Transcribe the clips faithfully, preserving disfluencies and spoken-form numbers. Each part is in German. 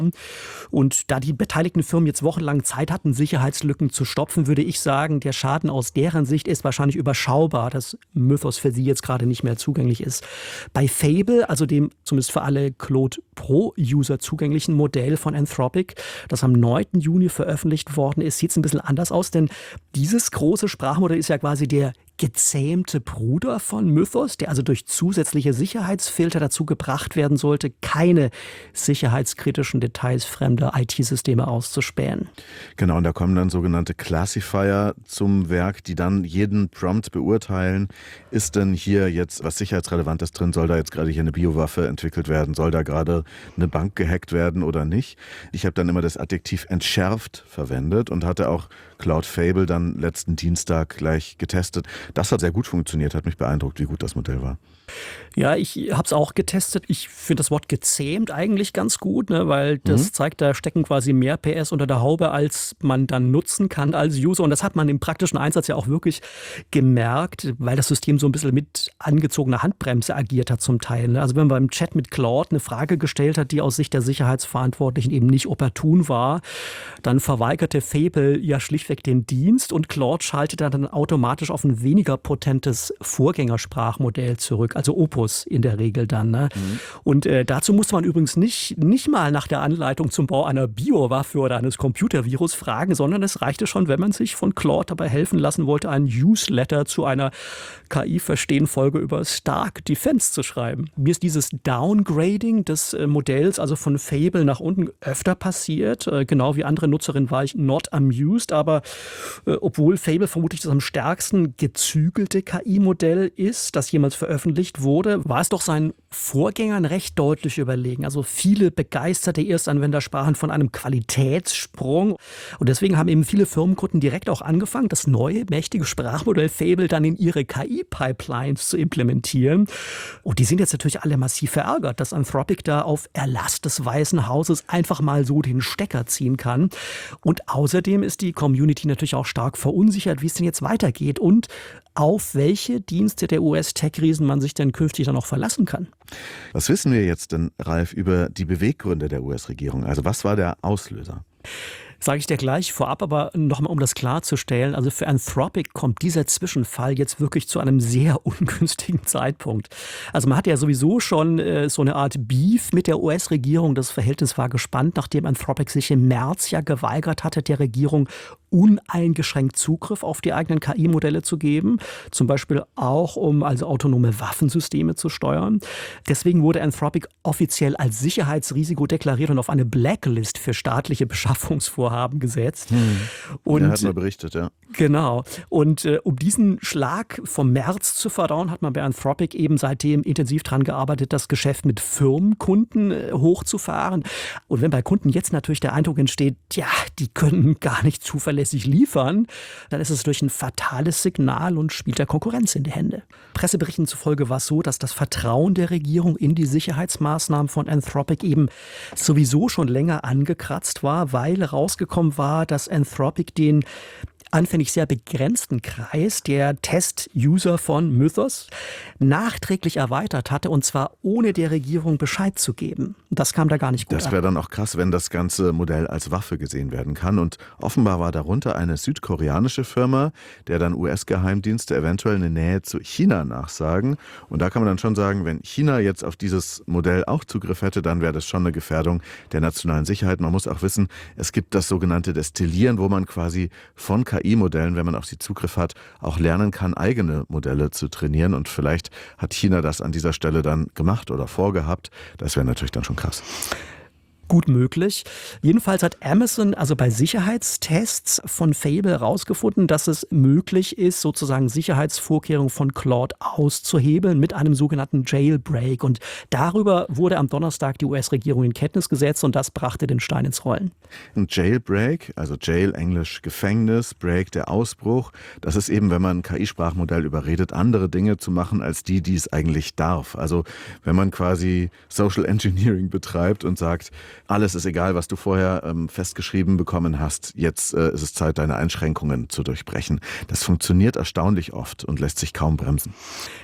Und da die beteiligten Firmen jetzt wochenlang Zeit hatten, Sicherheitslücken zu stopfen, würde ich sagen, der Schaden aus deren Sicht ist wahrscheinlich überschaubar, dass Mythos für sie jetzt gerade nicht mehr zugänglich ist. Bei Fable, also dem zumindest für alle Claude Pro-User zugänglichen Modell von Anthropic, das am neunten Juni veröffentlicht worden ist, sieht es ein bisschen anders aus, denn dieses große Sprachmodell ist ja quasi der gezähmte Bruder von Mythos, der also durch zusätzliche Sicherheitsfilter dazu gebracht werden sollte, keine sicherheitskritischen Details fremder I T-Systeme auszuspähen. Genau, und da kommen dann sogenannte Classifier zum Werk, die dann jeden Prompt beurteilen. Ist denn hier jetzt was Sicherheitsrelevantes drin? Soll da jetzt gerade hier eine Biowaffe entwickelt werden? Soll da gerade eine Bank gehackt werden oder nicht? Ich habe dann immer das Adjektiv entschärft verwendet und hatte auch Claude Fable dann letzten Dienstag gleich getestet. Das hat sehr gut funktioniert, hat mich beeindruckt, wie gut das Modell war. Ja, ich habe es auch getestet. Ich finde das Wort gezähmt eigentlich ganz gut, ne, weil das mhm. zeigt, da stecken quasi mehr P S unter der Haube, als man dann nutzen kann als User. Und das hat man im praktischen Einsatz ja auch wirklich gemerkt, weil das System so ein bisschen mit angezogener Handbremse agiert hat zum Teil. Ne? Also wenn man beim Chat mit Claude eine Frage gestellt hat, die aus Sicht der Sicherheitsverantwortlichen eben nicht opportun war, dann verweigerte Fable ja schlichtweg den Dienst und Claude schaltete dann automatisch auf ein weniger potentes Vorgängersprachmodell zurück, also Opus in der Regel dann. Ne? Mhm. Und äh, dazu musste man übrigens nicht, nicht mal nach der Anleitung zum Bau einer Biowaffe oder eines Computervirus fragen, sondern es reichte schon, wenn man sich von Claude dabei helfen lassen wollte, ein Newsletter zu einer K I-Verstehen-Folge über Stark Defense zu schreiben. Mir ist dieses Downgrading des äh, Modells, also von Fable nach unten, öfter passiert. Äh, genau wie andere Nutzerinnen war ich not amused, aber äh, obwohl Fable vermutlich das am stärksten gezügelte K I-Modell ist, das jemals veröffentlicht wurde, war es doch seinen Vorgängern recht deutlich überlegen. Also viele begeisterte Erstanwender sprachen von einem Qualitätssprung. Und deswegen haben eben viele Firmenkunden direkt auch angefangen, das neue, mächtige Sprachmodell Fable dann in ihre K I-Pipelines zu implementieren. Und die sind jetzt natürlich alle massiv verärgert, dass Anthropic da auf Erlass des Weißen Hauses einfach mal so den Stecker ziehen kann. Und außerdem ist die Community natürlich auch stark verunsichert, wie es denn jetzt weitergeht und auf welche Dienste der U S-Tech-Riesen man sich denn künftig dann noch verlassen kann. Was wissen wir jetzt denn, Ralf, über die Beweggründe der U S-Regierung? Also was war der Auslöser? Sage ich dir gleich vorab, aber nochmal, um das klarzustellen, also für Anthropic kommt dieser Zwischenfall jetzt wirklich zu einem sehr ungünstigen Zeitpunkt. Also man hatte ja sowieso schon äh, so eine Art Beef mit der U S-Regierung. Das Verhältnis war gespannt, nachdem Anthropic sich im März ja geweigert hatte, der Regierung uneingeschränkt Zugriff auf die eigenen K I-Modelle zu geben, zum Beispiel auch, um also autonome Waffensysteme zu steuern. Deswegen wurde Anthropic offiziell als Sicherheitsrisiko deklariert und auf eine Blacklist für staatliche Beschaffungsvorhaben gesetzt. Hm. Und, er hat mal berichtet, ja. Genau. Und äh, um diesen Schlag vom März zu verdauen, hat man bei Anthropic eben seitdem intensiv daran gearbeitet, das Geschäft mit Firmenkunden äh, hochzufahren. Und wenn bei Kunden jetzt natürlich der Eindruck entsteht, ja, die können gar nicht zuverlässig liefern, dann ist es durch ein fatales Signal und spielt der Konkurrenz in die Hände. Presseberichten zufolge war es so, dass das Vertrauen der Regierung in die Sicherheitsmaßnahmen von Anthropic eben sowieso schon länger angekratzt war, weil rausgekommen war, dass Anthropic den anfänglich sehr begrenzten Kreis der Test-User von Mythos nachträglich erweitert hatte, und zwar ohne der Regierung Bescheid zu geben. Das kam da gar nicht gut an. Das wäre dann auch krass, wenn das ganze Modell als Waffe gesehen werden kann. Und offenbar war darunter eine südkoreanische Firma, der dann U S-Geheimdienste eventuell eine Nähe zu China nachsagen. Und da kann man dann schon sagen, wenn China jetzt auf dieses Modell auch Zugriff hätte, dann wäre das schon eine Gefährdung der nationalen Sicherheit. Man muss auch wissen, es gibt das sogenannte Destillieren, wo man quasi von K I-Modellen, wenn man auf sie Zugriff hat, auch lernen kann, eigene Modelle zu trainieren. Und vielleicht hat China das an dieser Stelle dann gemacht oder vorgehabt. Das wäre natürlich dann schon krass. Gut möglich. Jedenfalls hat Amazon also bei Sicherheitstests von Fable herausgefunden, dass es möglich ist, sozusagen Sicherheitsvorkehrungen von Claude auszuhebeln mit einem sogenannten Jailbreak. Und darüber wurde am Donnerstag die U S-Regierung in Kenntnis gesetzt und das brachte den Stein ins Rollen. Ein Jailbreak, also Jail, Englisch Gefängnis, Break, der Ausbruch, das ist eben, wenn man ein K I-Sprachmodell überredet, andere Dinge zu machen als die, die es eigentlich darf. Also wenn man quasi Social Engineering betreibt und sagt, alles ist egal, was du vorher ähm, festgeschrieben bekommen hast. Jetzt äh, ist es Zeit, deine Einschränkungen zu durchbrechen. Das funktioniert erstaunlich oft und lässt sich kaum bremsen.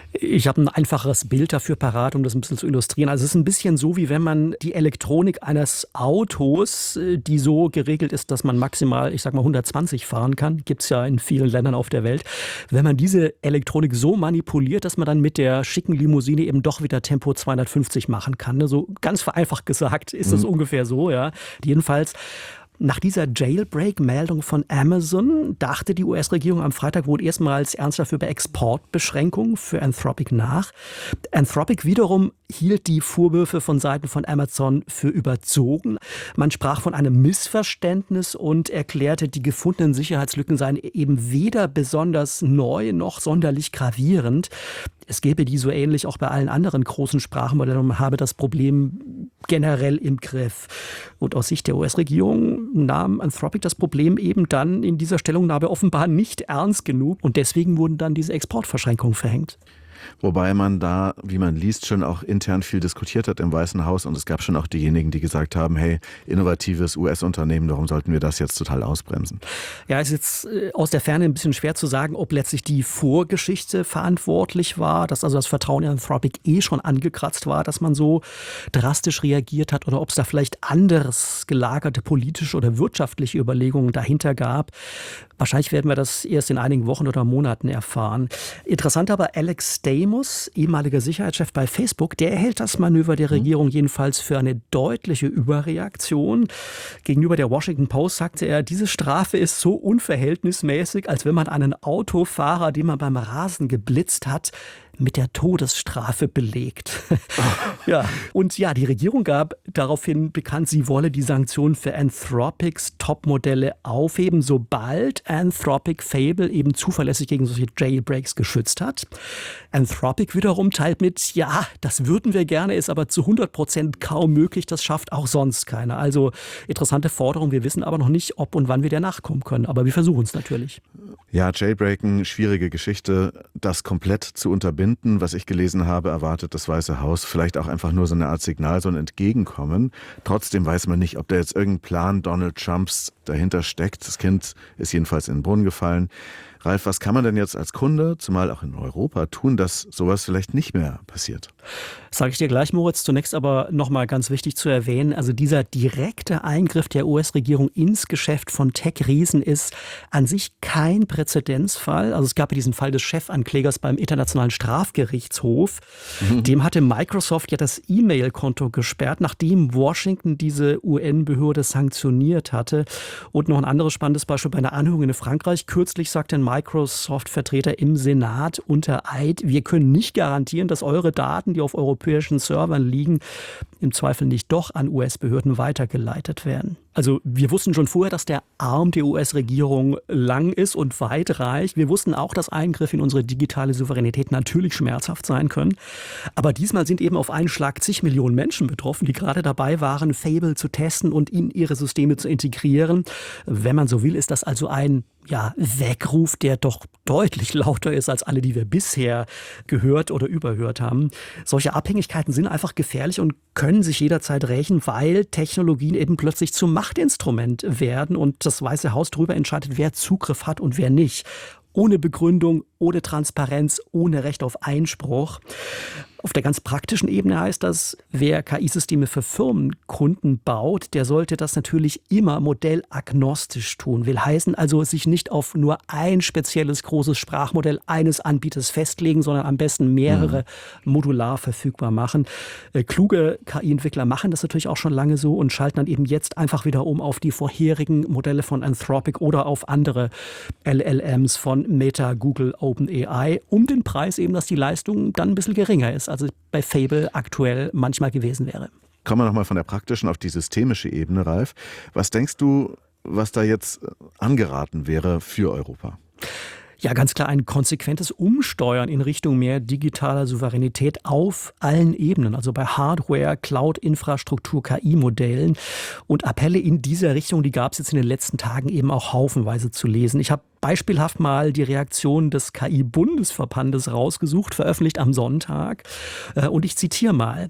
Ich habe ein einfaches Bild dafür parat, um das ein bisschen zu illustrieren. Also es ist ein bisschen so, wie wenn man die Elektronik eines Autos, die so geregelt ist, dass man maximal, ich sag mal, hundertzwanzig fahren kann, gibt es ja in vielen Ländern auf der Welt. Wenn man diese Elektronik so manipuliert, dass man dann mit der schicken Limousine eben doch wieder Tempo zweihundertfünfzig machen kann. So ganz vereinfacht gesagt ist es mhm. ungefähr so, ja. Jedenfalls. Nach dieser Jailbreak-Meldung von Amazon dachte die U S-Regierung am Freitag wohl erstmals ernsthaft über Exportbeschränkungen für Anthropic nach. Anthropic wiederum hielt die Vorwürfe von Seiten von Amazon für überzogen. Man sprach von einem Missverständnis und erklärte, die gefundenen Sicherheitslücken seien eben weder besonders neu noch sonderlich gravierend. Es gäbe die so ähnlich auch bei allen anderen großen Sprachmodellen und man habe das Problem generell im Griff. Und aus Sicht der U S-Regierung nahm Anthropic das Problem eben dann in dieser Stellungnahme offenbar nicht ernst genug und deswegen wurden dann diese Exportverschränkungen verhängt. Wobei man da, wie man liest, schon auch intern viel diskutiert hat im Weißen Haus und es gab schon auch diejenigen, die gesagt haben, hey, innovatives U S-Unternehmen, warum sollten wir das jetzt total ausbremsen? Ja, es ist jetzt aus der Ferne ein bisschen schwer zu sagen, ob letztlich die Vorgeschichte verantwortlich war, dass also das Vertrauen in Anthropic eh schon angekratzt war, dass man so drastisch reagiert hat oder ob es da vielleicht anderes gelagerte politische oder wirtschaftliche Überlegungen dahinter gab. Wahrscheinlich werden wir das erst in einigen Wochen oder Monaten erfahren. Interessant aber, Alex Stamos, ehemaliger Sicherheitschef bei Facebook, der hält das Manöver der Regierung jedenfalls für eine deutliche Überreaktion. Gegenüber der Washington Post sagte er, diese Strafe ist so unverhältnismäßig, als wenn man einen Autofahrer, den man beim Rasen geblitzt hat, mit der Todesstrafe belegt. Ja, und ja, die Regierung gab daraufhin bekannt, sie wolle die Sanktionen für Anthropics Topmodelle aufheben, sobald Anthropic Fable eben zuverlässig gegen solche Jailbreaks geschützt hat. Anthropic wiederum teilt mit, ja, das würden wir gerne, ist aber zu hundert Prozent kaum möglich, das schafft auch sonst keiner. Also interessante Forderung, wir wissen aber noch nicht, ob und wann wir der nachkommen können, aber wir versuchen es natürlich. Ja, Jailbreaken, schwierige Geschichte, das komplett zu unterbinden. Was ich gelesen habe, erwartet das Weiße Haus vielleicht auch einfach nur so eine Art Signal, so ein Entgegenkommen. Trotzdem weiß man nicht, ob da jetzt irgendein Plan Donald Trumps dahinter steckt. Das Kind ist jedenfalls in den Brunnen gefallen. Ralf, was kann man denn jetzt als Kunde, zumal auch in Europa, tun, dass sowas vielleicht nicht mehr passiert? Sage ich dir gleich, Moritz. Zunächst aber nochmal ganz wichtig zu erwähnen, also dieser direkte Eingriff der U S-Regierung ins Geschäft von Tech-Riesen ist an sich kein Präzedenzfall. Also es gab ja diesen Fall des Chefanklägers beim Internationalen Strafgerichtshof. Mhm. Dem hatte Microsoft ja das E-Mail-Konto gesperrt, nachdem Washington diese U N-Behörde sanktioniert hatte. Und noch ein anderes spannendes Beispiel bei einer Anhörung in Frankreich. Kürzlich sagte ein Microsoft-Vertreter im Senat unter Eid, wir können nicht garantieren, dass eure Daten, die auf europäischen Servern liegen, im Zweifel nicht doch an U S-Behörden weitergeleitet werden. Also wir wussten schon vorher, dass der Arm der U S-Regierung lang ist und weit reicht. Wir wussten auch, dass Eingriffe in unsere digitale Souveränität natürlich schmerzhaft sein können. Aber diesmal sind eben auf einen Schlag zig Millionen Menschen betroffen, die gerade dabei waren, Fable zu testen und in ihre Systeme zu integrieren. Wenn man so will, ist das also ein ja, Weckruf, der doch deutlich lauter ist als alle, die wir bisher gehört oder überhört haben. Solche Abhängigkeiten sind einfach gefährlich und können sich jederzeit rächen, weil Technologien eben plötzlich zum Machtinstrument werden und das Weiße Haus darüber entscheidet, wer Zugriff hat und wer nicht. Ohne Begründung, ohne Transparenz, ohne Recht auf Einspruch. Auf der ganz praktischen Ebene heißt das, wer K I-Systeme für Firmenkunden baut, der sollte das natürlich immer modellagnostisch tun. Will heißen also, sich nicht auf nur ein spezielles großes Sprachmodell eines Anbieters festlegen, sondern am besten mehrere mhm. modular verfügbar machen. Äh, kluge K I-Entwickler machen das natürlich auch schon lange so und schalten dann eben jetzt einfach wieder um auf die vorherigen Modelle von Anthropic oder auf andere L L Ms von Meta, Google, OpenAI, um den Preis eben, dass die Leistung dann ein bisschen geringer ist, als bei Fable aktuell manchmal gewesen wäre. Kommen wir nochmal von der praktischen auf die systemische Ebene, Ralf. Was denkst du, was da jetzt angeraten wäre für Europa? Ja, ganz klar ein konsequentes Umsteuern in Richtung mehr digitaler Souveränität auf allen Ebenen, also bei Hardware, Cloud-Infrastruktur, K I-Modellen. Und Appelle in dieser Richtung, die gab es jetzt in den letzten Tagen eben auch haufenweise zu lesen. Ich habe beispielhaft mal die Reaktion des K I-Bundesverbandes rausgesucht, veröffentlicht am Sonntag. Und ich zitiere mal.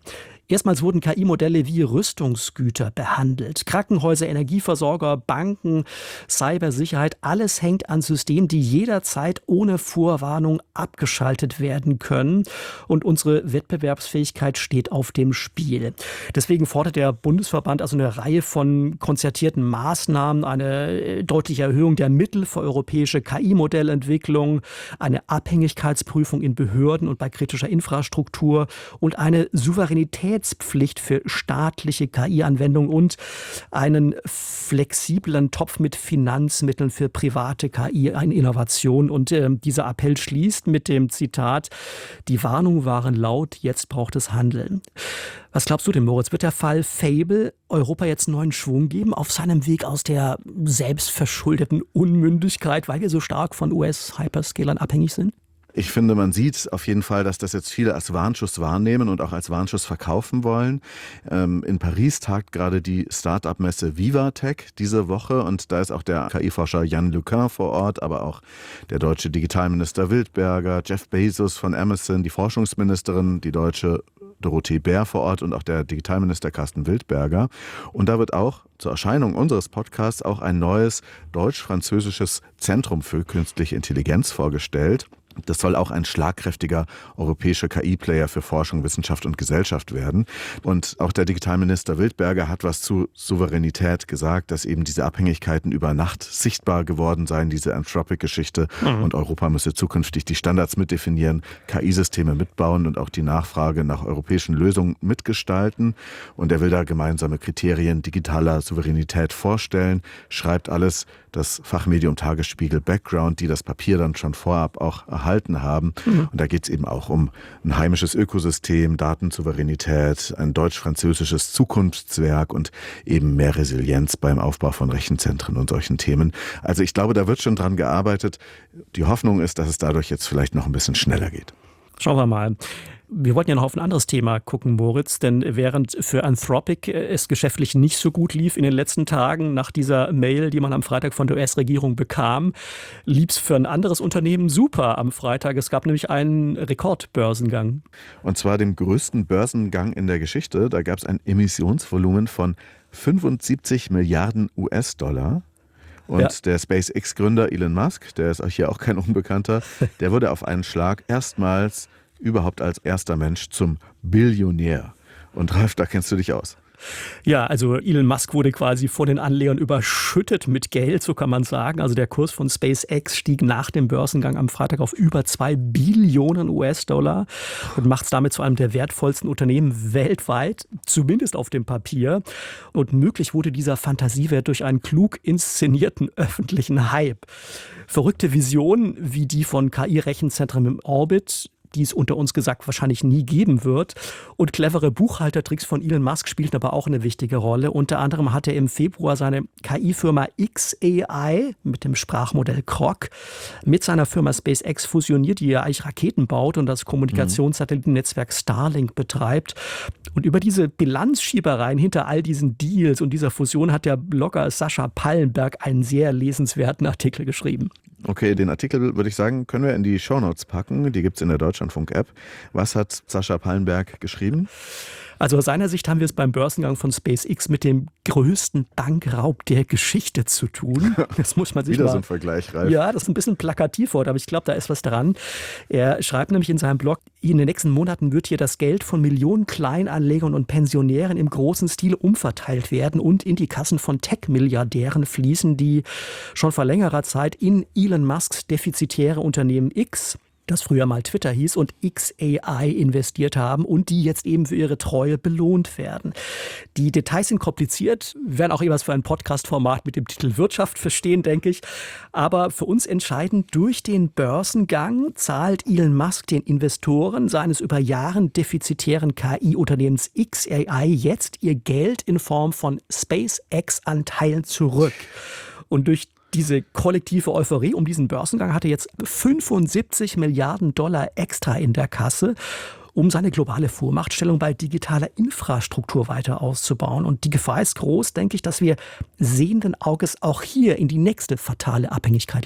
Erstmals wurden K I-Modelle wie Rüstungsgüter behandelt. Krankenhäuser, Energieversorger, Banken, Cybersicherheit, alles hängt an Systemen, die jederzeit ohne Vorwarnung abgeschaltet werden können. Und unsere Wettbewerbsfähigkeit steht auf dem Spiel. Deswegen fordert der Bundesverband also eine Reihe von konzertierten Maßnahmen, eine deutliche Erhöhung der Mittel für europäische K I-Modellentwicklung, eine Abhängigkeitsprüfung in Behörden und bei kritischer Infrastruktur und eine Souveränität Pflicht für staatliche K I-Anwendungen und einen flexiblen Topf mit Finanzmitteln für private K I-Innovation. Und äh, dieser Appell schließt mit dem Zitat: Die Warnungen waren laut, jetzt braucht es Handeln. Was glaubst du denn, Moritz? Wird der Fall Fable Europa jetzt neuen Schwung geben auf seinem Weg aus der selbstverschuldeten Unmündigkeit, weil wir so stark von U S-Hyperscalern abhängig sind? Ich finde, man sieht auf jeden Fall, dass das jetzt viele als Warnschuss wahrnehmen und auch als Warnschuss verkaufen wollen. Ähm, in Paris tagt gerade die Start-up-Messe Vivatech diese Woche und da ist auch der K I-Forscher Yann LeCun vor Ort, aber auch der deutsche Digitalminister Wildberger, Jeff Bezos von Amazon, die Forschungsministerin, die deutsche Dorothee Bär vor Ort und auch der Digitalminister Carsten Wildberger. Und da wird auch zur Erscheinung unseres Podcasts auch ein neues deutsch-französisches Zentrum für künstliche Intelligenz vorgestellt. Das soll auch ein schlagkräftiger europäischer K I-Player für Forschung, Wissenschaft und Gesellschaft werden. Und auch der Digitalminister Wildberger hat was zu Souveränität gesagt, dass eben diese Abhängigkeiten über Nacht sichtbar geworden seien, diese Anthropic-Geschichte. Mhm. Und Europa müsse zukünftig die Standards mitdefinieren, K I-Systeme mitbauen und auch die Nachfrage nach europäischen Lösungen mitgestalten. Und er will da gemeinsame Kriterien digitaler Souveränität vorstellen, schreibt alles das Fachmedium Tagesspiegel Background, die das Papier dann schon vorab auch erhalten haben. Mhm. Und da geht es eben auch um ein heimisches Ökosystem, Datensouveränität, ein deutsch-französisches Zukunftswerk und eben mehr Resilienz beim Aufbau von Rechenzentren und solchen Themen. Also ich glaube, da wird schon dran gearbeitet. Die Hoffnung ist, dass es dadurch jetzt vielleicht noch ein bisschen schneller geht. Schauen wir mal. Wir wollten ja noch auf ein anderes Thema gucken, Moritz, denn während für Anthropic es geschäftlich nicht so gut lief in den letzten Tagen nach dieser Mail, die man am Freitag von der U S-Regierung bekam, lief es für ein anderes Unternehmen super am Freitag. Es gab nämlich einen Rekordbörsengang. Und zwar den größten Börsengang in der Geschichte. Da gab es ein Emissionsvolumen von fünfundsiebzig Milliarden U S-Dollar. Und ja. Der SpaceX-Gründer Elon Musk, der ist hier auch kein Unbekannter, der wurde auf einen Schlag erstmals überhaupt als erster Mensch zum Billionär. Und Ralf, da kennst du dich aus. Ja, also Elon Musk wurde quasi von den Anlegern überschüttet mit Geld, so kann man sagen. Also der Kurs von SpaceX stieg nach dem Börsengang am Freitag auf über zwei Billionen U S-Dollar und macht es damit zu einem der wertvollsten Unternehmen weltweit, zumindest auf dem Papier. Und möglich wurde dieser Fantasiewert durch einen klug inszenierten öffentlichen Hype. Verrückte Visionen wie die von K I-Rechenzentren im Orbit, die es unter uns gesagt wahrscheinlich nie geben wird. Und clevere Buchhaltertricks von Elon Musk spielten aber auch eine wichtige Rolle. Unter anderem hat er im Februar seine K I-Firma X A I mit dem Sprachmodell Grok mit seiner Firma SpaceX fusioniert, die ja eigentlich Raketen baut und das Kommunikationssatellitennetzwerk Starlink betreibt. Und über diese Bilanzschiebereien hinter all diesen Deals und dieser Fusion hat der Blogger Sascha Pallenberg einen sehr lesenswerten Artikel geschrieben. Okay, den Artikel, würde ich sagen, können wir in die Shownotes packen. Die gibt es in der Deutschlandfunk-App. Was hat Sascha Pallenberg geschrieben? Also aus seiner Sicht haben wir es beim Börsengang von SpaceX mit dem größten Bankraub der Geschichte zu tun. Das muss man sich Wieder mal, so ein Vergleich, Ralf. Ja, das ist ein bisschen plakativ heute, aber ich glaube, da ist was dran. Er schreibt nämlich in seinem Blog, in den nächsten Monaten wird hier das Geld von Millionen Kleinanlegern und Pensionären im großen Stil umverteilt werden und in die Kassen von Tech-Milliardären fließen, die schon vor längerer Zeit in Elon Musks defizitäre Unternehmen X, das früher mal Twitter hieß, und X A I investiert haben und die jetzt eben für ihre Treue belohnt werden. Die Details sind kompliziert, werden auch etwas für ein Podcast-Format mit dem Titel Wirtschaft verstehen, denke ich. Aber für uns entscheidend, durch den Börsengang zahlt Elon Musk den Investoren seines über Jahren defizitären K I-Unternehmens X A I jetzt ihr Geld in Form von SpaceX-Anteilen zurück. Und durch diese kollektive Euphorie um diesen Börsengang hatte jetzt fünfundsiebzig Milliarden Dollar extra in der Kasse, um seine globale Vormachtstellung bei digitaler Infrastruktur weiter auszubauen. Und die Gefahr ist groß, denke ich, dass wir sehenden Auges auch hier in die nächste fatale Abhängigkeit laufen.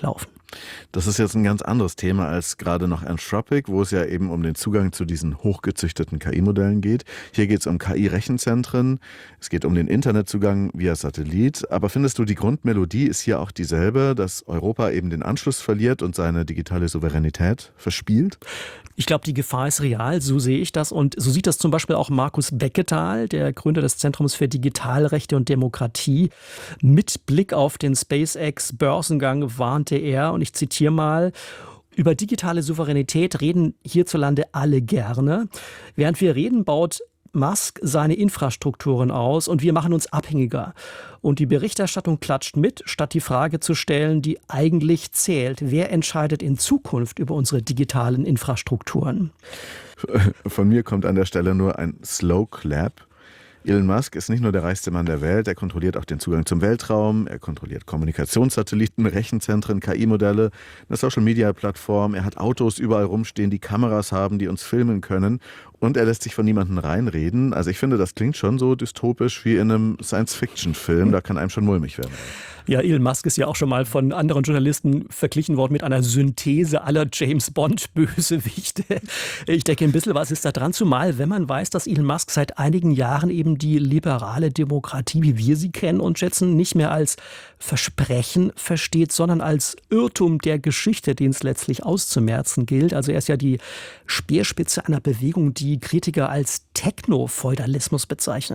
Das ist jetzt ein ganz anderes Thema als gerade noch Anthropic, wo es ja eben um den Zugang zu diesen hochgezüchteten K I-Modellen geht. Hier geht es um K I-Rechenzentren, es geht um den Internetzugang via Satellit. Aber findest du, die Grundmelodie ist hier auch dieselbe, dass Europa eben den Anschluss verliert und seine digitale Souveränität verspielt? Ich glaube, die Gefahr ist real, so sehe ich das. Und so sieht das zum Beispiel auch Markus Becketal, der Gründer des Zentrums für Digitalrechte und Demokratie. Mit Blick auf den SpaceX-Börsengang warnte er, und ich zitiere mal: Über digitale Souveränität reden hierzulande alle gerne. Während wir reden, baut Musk seine Infrastrukturen aus und wir machen uns abhängiger. Und die Berichterstattung klatscht mit, statt die Frage zu stellen, die eigentlich zählt: Wer entscheidet in Zukunft über unsere digitalen Infrastrukturen? Von mir kommt an der Stelle nur ein Slow Clap. Elon Musk ist nicht nur der reichste Mann der Welt, er kontrolliert auch den Zugang zum Weltraum, er kontrolliert Kommunikationssatelliten, Rechenzentren, K I-Modelle, eine Social-Media-Plattform, er hat Autos überall rumstehen, die Kameras haben, die uns filmen können, und er lässt sich von niemandem reinreden. Also ich finde, das klingt schon so dystopisch wie in einem Science-Fiction-Film, da kann einem schon mulmig werden. Ja, Elon Musk ist ja auch schon mal von anderen Journalisten verglichen worden mit einer Synthese aller James-Bond-Bösewichte. Ich denke, ein bisschen was ist da dran, zumal wenn man weiß, dass Elon Musk seit einigen Jahren eben die liberale Demokratie, wie wir sie kennen und schätzen, nicht mehr als Versprechen versteht, sondern als Irrtum der Geschichte, den es letztlich auszumerzen gilt. Also er ist ja die Speerspitze einer Bewegung, die Kritiker als Techno-Feudalismus bezeichnen.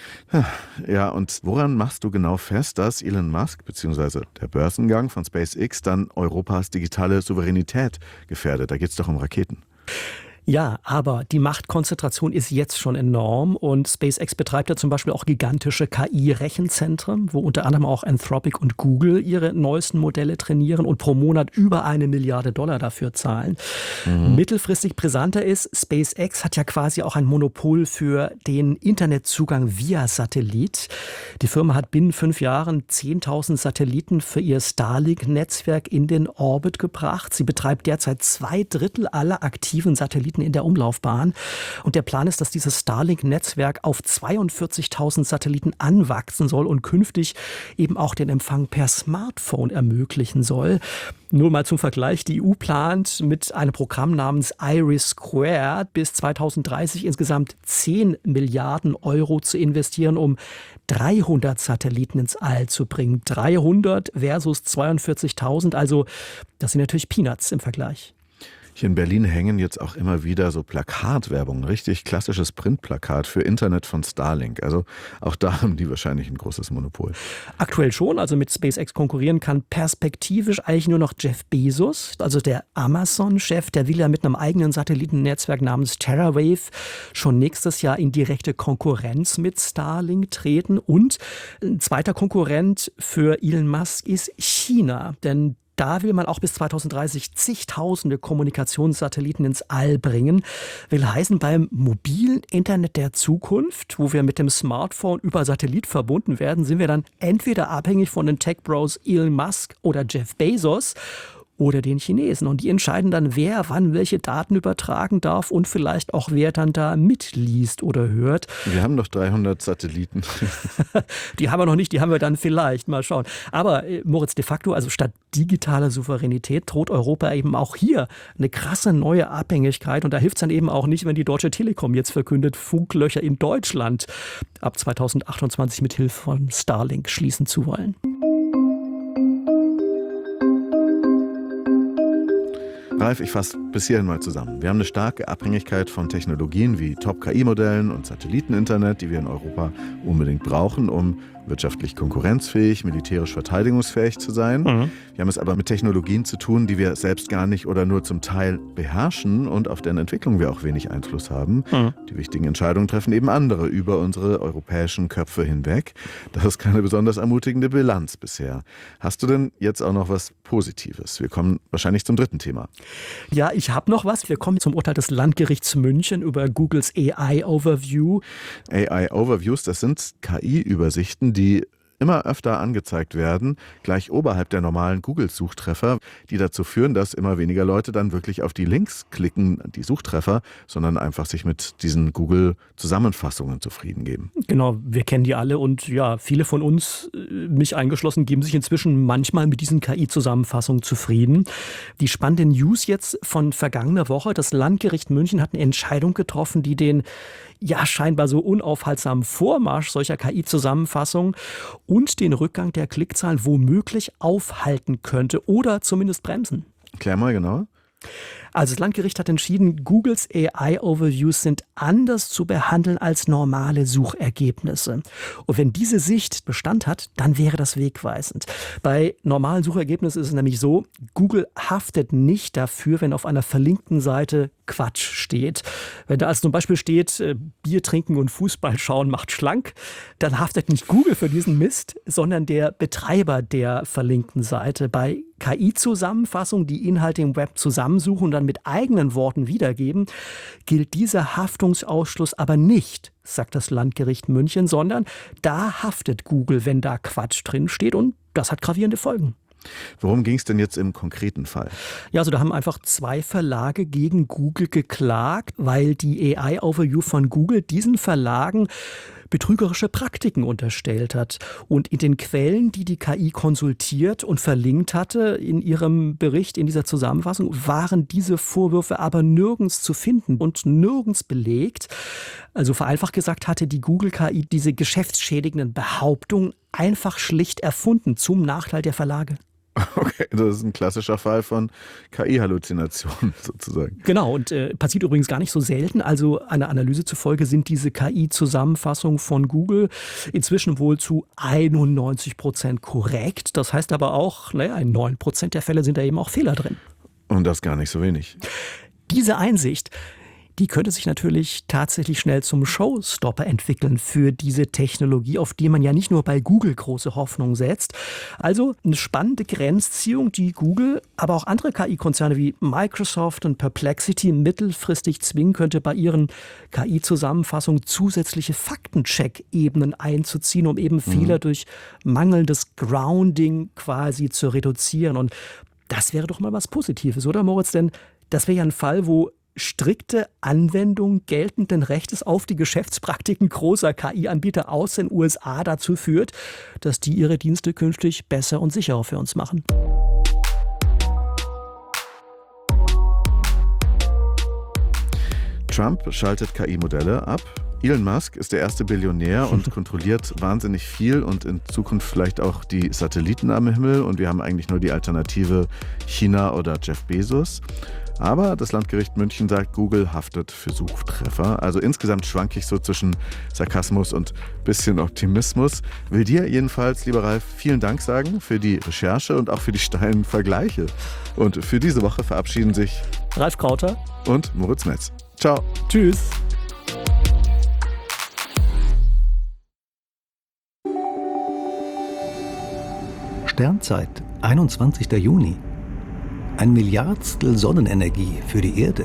Ja, und woran machst du genau fest, dass Elon Musk bzw. der Börsengang von SpaceX dann Europas digitale Souveränität gefährdet? Da geht es doch um Raketen. Ja, aber die Machtkonzentration ist jetzt schon enorm und SpaceX betreibt ja zum Beispiel auch gigantische K I-Rechenzentren, wo unter anderem auch Anthropic und Google ihre neuesten Modelle trainieren und pro Monat über eine Milliarde Dollar dafür zahlen. Mhm. Mittelfristig brisanter ist, SpaceX hat ja quasi auch ein Monopol für den Internetzugang via Satellit. Die Firma hat binnen fünf Jahren zehntausend Satelliten für ihr Starlink-Netzwerk in den Orbit gebracht. Sie betreibt derzeit zwei Drittel aller aktiven Satelliten in der Umlaufbahn. Und der Plan ist, dass dieses Starlink-Netzwerk auf zweiundvierzigtausend Satelliten anwachsen soll und künftig eben auch den Empfang per Smartphone ermöglichen soll. Nur mal zum Vergleich, die E U plant mit einem Programm namens IRIS Squared bis zweitausenddreißig insgesamt zehn Milliarden Euro zu investieren, um dreihundert Satelliten ins All zu bringen. dreihundert versus zweiundvierzigtausend, also das sind natürlich Peanuts im Vergleich. Hier in Berlin hängen jetzt auch immer wieder so Plakatwerbung, richtig klassisches Printplakat für Internet von Starlink. Also auch da haben die wahrscheinlich ein großes Monopol. Aktuell schon, also mit SpaceX konkurrieren kann perspektivisch eigentlich nur noch Jeff Bezos, also der Amazon-Chef, der will ja mit einem eigenen Satellitennetzwerk namens TerraWave schon nächstes Jahr in direkte Konkurrenz mit Starlink treten. Und ein zweiter Konkurrent für Elon Musk ist China, denn da will man auch bis zweitausenddreißig zigtausende Kommunikationssatelliten ins All bringen. Will heißen, beim mobilen Internet der Zukunft, wo wir mit dem Smartphone über Satellit verbunden werden, sind wir dann entweder abhängig von den Tech-Bros Elon Musk oder Jeff Bezos oder den Chinesen. Und die entscheiden dann, wer wann welche Daten übertragen darf und vielleicht auch, wer dann da mitliest oder hört. Wir haben doch dreihundert Satelliten. Die haben wir noch nicht, die haben wir dann vielleicht. Mal schauen. Aber äh, Moritz, de facto, also statt digitaler Souveränität droht Europa eben auch hier eine krasse neue Abhängigkeit. Und da hilft es dann eben auch nicht, wenn die Deutsche Telekom jetzt verkündet, Funklöcher in Deutschland ab zweitausendachtundzwanzig mit Hilfe von Starlink schließen zu wollen. Ralf, ich fasse bis hierhin mal zusammen. Wir haben eine starke Abhängigkeit von Technologien wie Top-K I-Modellen und Satelliteninternet, die wir in Europa unbedingt brauchen, um wirtschaftlich konkurrenzfähig, militärisch verteidigungsfähig zu sein. Mhm. Wir haben es aber mit Technologien zu tun, die wir selbst gar nicht oder nur zum Teil beherrschen und auf deren Entwicklung wir auch wenig Einfluss haben. Mhm. Die wichtigen Entscheidungen treffen eben andere über unsere europäischen Köpfe hinweg. Das ist keine besonders ermutigende Bilanz bisher. Hast du denn jetzt auch noch was Positives? Wir kommen wahrscheinlich zum dritten Thema. Ja, ich habe noch was. Wir kommen zum Urteil des Landgerichts München über Googles A I-Overview. A I-Overviews, das sind K I-Übersichten, die immer öfter angezeigt werden, gleich oberhalb der normalen Google-Suchtreffer, die dazu führen, dass immer weniger Leute dann wirklich auf die Links klicken, die Suchtreffer, sondern einfach sich mit diesen Google-Zusammenfassungen zufrieden geben. Genau, wir kennen die alle und ja, viele von uns, mich eingeschlossen, geben sich inzwischen manchmal mit diesen K I-Zusammenfassungen zufrieden. Die spannende News jetzt von vergangener Woche, das Landgericht München hat eine Entscheidung getroffen, die den ja scheinbar so unaufhaltsamen Vormarsch solcher K I-Zusammenfassungen und den Rückgang der Klickzahlen womöglich aufhalten könnte oder zumindest bremsen. Klär mal genauer. Also das Landgericht hat entschieden, Googles A I-Overviews sind anders zu behandeln als normale Suchergebnisse. Und wenn diese Sicht Bestand hat, dann wäre das wegweisend. Bei normalen Suchergebnissen ist es nämlich so, Google haftet nicht dafür, wenn auf einer verlinkten Seite Quatsch steht. Wenn da also zum Beispiel steht, Bier trinken und Fußball schauen macht schlank, dann haftet nicht Google für diesen Mist, sondern der Betreiber der verlinkten Seite. Bei K I-Zusammenfassungen, die Inhalte im Web zusammensuchen und dann mit eigenen Worten wiedergeben, gilt dieser Haftungsausschluss aber nicht, sagt das Landgericht München, sondern da haftet Google, wenn da Quatsch drin steht, und das hat gravierende Folgen. Worum ging es denn jetzt im konkreten Fall? Ja, also da haben einfach zwei Verlage gegen Google geklagt, weil die A I-Overview von Google diesen Verlagen betrügerische Praktiken unterstellt hat. Und in den Quellen, die die K I konsultiert und verlinkt hatte, in ihrem Bericht, in dieser Zusammenfassung, waren diese Vorwürfe aber nirgends zu finden und nirgends belegt. Also vereinfacht gesagt hatte die Google-K I diese geschäftsschädigenden Behauptungen einfach schlicht erfunden, zum Nachteil der Verlage. Okay, das ist ein klassischer Fall von K I-Halluzination sozusagen. Genau, und äh, passiert übrigens gar nicht so selten. Also einer Analyse zufolge sind diese K I-Zusammenfassungen von Google inzwischen wohl zu einundneunzig Prozent korrekt. Das heißt aber auch, naja, in neun Prozent der Fälle sind da eben auch Fehler drin. Und das gar nicht so wenig. Diese Einsicht, die könnte sich natürlich tatsächlich schnell zum Showstopper entwickeln für diese Technologie, auf die man ja nicht nur bei Google große Hoffnung setzt. Also eine spannende Grenzziehung, die Google, aber auch andere K I-Konzerne wie Microsoft und Perplexity mittelfristig zwingen könnte, bei ihren K I-Zusammenfassungen zusätzliche Faktencheck-Ebenen einzuziehen, um eben mhm. Fehler durch mangelndes Grounding quasi zu reduzieren. Und das wäre doch mal was Positives, oder Moritz? Denn das wäre ja ein Fall, wo strikte Anwendung geltenden Rechtes auf die Geschäftspraktiken großer K I-Anbieter aus den U S A dazu führt, dass die ihre Dienste künftig besser und sicherer für uns machen. Trump schaltet K I-Modelle ab. Elon Musk ist der erste Billionär und kontrolliert wahnsinnig viel und in Zukunft vielleicht auch die Satelliten am Himmel. Und wir haben eigentlich nur die Alternative China oder Jeff Bezos. Aber das Landgericht München sagt, Google haftet für Suchtreffer. Also insgesamt schwanke ich so zwischen Sarkasmus und bisschen Optimismus. Will dir jedenfalls, lieber Ralf, vielen Dank sagen für die Recherche und auch für die steilen Vergleiche. Und für diese Woche verabschieden sich Ralf Krauter und Moritz Metz. Ciao. Tschüss. Sternzeit, einundzwanzigster Juni. Ein Milliardstel Sonnenenergie für die Erde.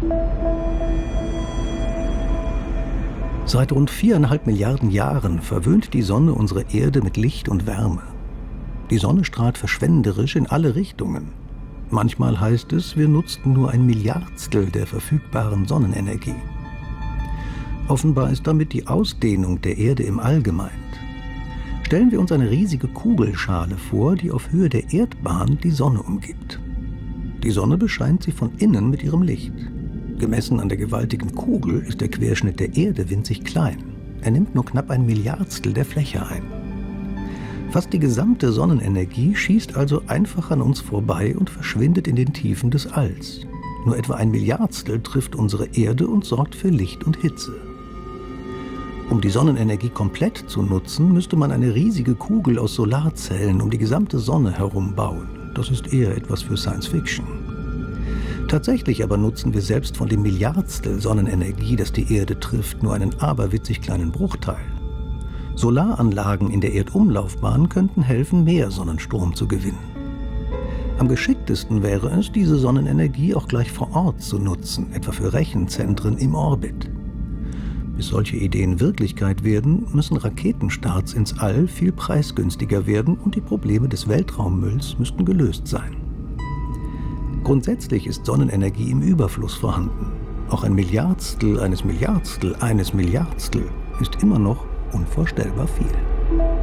Seit rund viereinhalb Milliarden Jahren verwöhnt die Sonne unsere Erde mit Licht und Wärme. Die Sonne strahlt verschwenderisch in alle Richtungen. Manchmal heißt es, wir nutzten nur ein Milliardstel der verfügbaren Sonnenenergie. Offenbar ist damit die Ausdehnung der Erde im All gemeint. Stellen wir uns eine riesige Kugelschale vor, die auf Höhe der Erdbahn die Sonne umgibt. Die Sonne bescheint sie von innen mit ihrem Licht. Gemessen an der gewaltigen Kugel ist der Querschnitt der Erde winzig klein. Er nimmt nur knapp ein Milliardstel der Fläche ein. Fast die gesamte Sonnenenergie schießt also einfach an uns vorbei und verschwindet in den Tiefen des Alls. Nur etwa ein Milliardstel trifft unsere Erde und sorgt für Licht und Hitze. Um die Sonnenenergie komplett zu nutzen, müsste man eine riesige Kugel aus Solarzellen um die gesamte Sonne herum bauen. Das ist eher etwas für Science Fiction. Tatsächlich aber nutzen wir selbst von dem Milliardstel Sonnenenergie, das die Erde trifft, nur einen aberwitzig kleinen Bruchteil. Solaranlagen in der Erdumlaufbahn könnten helfen, mehr Sonnenstrom zu gewinnen. Am geschicktesten wäre es, diese Sonnenenergie auch gleich vor Ort zu nutzen, etwa für Rechenzentren im Orbit. Bis solche Ideen Wirklichkeit werden, müssen Raketenstarts ins All viel preisgünstiger werden und die Probleme des Weltraummülls müssten gelöst sein. Grundsätzlich ist Sonnenenergie im Überfluss vorhanden. Auch ein Milliardstel eines Milliardstel eines Milliardstel ist immer noch unvorstellbar viel.